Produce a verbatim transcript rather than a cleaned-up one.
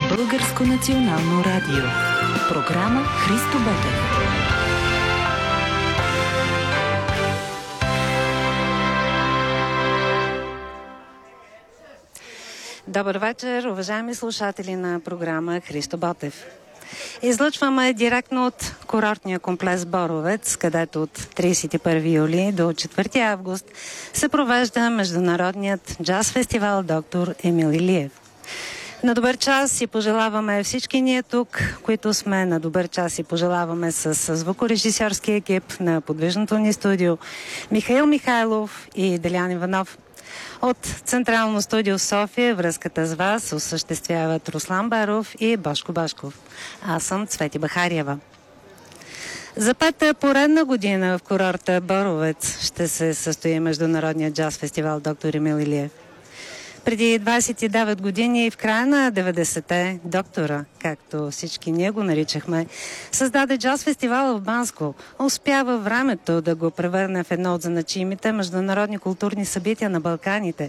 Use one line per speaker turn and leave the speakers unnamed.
Българско национално радио. Програма Христо Ботев.
Добър вечер, уважаеми слушатели на програма Христо Ботев. Излъчваме директно от курортния комплекс Боровец, където от тридесет и първи юли до четвърти август се провежда международният джаз фестивал Доктор Емил Илиев. На добър час си пожелаваме всички ние тук, които сме на добър час и пожелаваме с звукорежисьорски екип на подвижното ни студио Михаил Михайлов и Делян Иванов. От Централно студио в София връзката с вас осъществяват Руслан Баров и Бошко Башков. Аз съм Цвети Бахариева. За пета поредна година в курорта Боровец ще се състои международният джаз фестивал Доктор Емил Илиев. Преди двадесет и девет години, в края на деветдесетте, доктора, както всички ние го наричахме, създаде джаз фестивала в Банско. Успя във времето да го превърне в едно от значимите международни културни събития на Балканите.